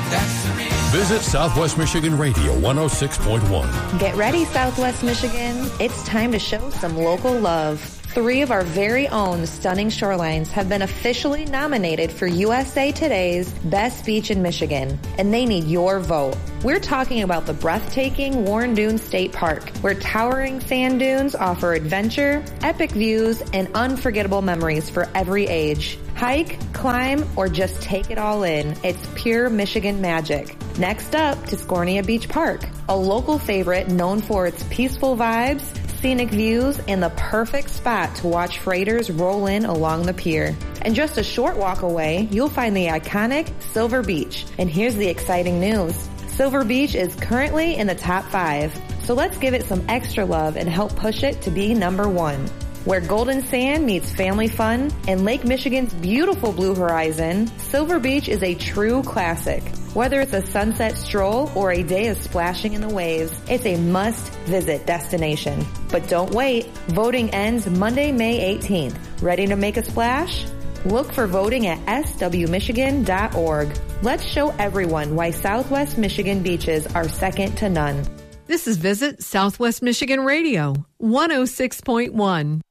That's to me. Visit Southwest Michigan Radio 106.1. Get ready, Southwest Michigan. It's time to show some local love. 3 of our very own stunning shorelines have been officially nominated for USA Today's Best Beach in Michigan, and they need your vote. We're talking about the breathtaking Warren Dunes State Park, where towering sand dunes offer adventure, epic views, and unforgettable memories for every age. Hike, climb, or just take it all in. It's pure Michigan magic. Next up, Tuscarnia Beach Park, a local favorite known for its peaceful vibes, scenic views, and the perfect spot to watch freighters roll in along the pier. And just a short walk away, you'll find the iconic Silver Beach. And here's the exciting news. Silver Beach is currently in the top 5. So let's give it some extra love and help push it to be number 1. Where golden sand meets family fun and Lake Michigan's beautiful blue horizon, Silver Beach is a true classic. Whether it's a sunset stroll or a day of splashing in the waves, it's a must-visit destination. But don't wait. Voting ends Monday, May 18th. Ready to make a splash? Look for voting at swmichigan.org. Let's show everyone why Southwest Michigan beaches are second to none. This is Visit Southwest Michigan Radio, 106.1.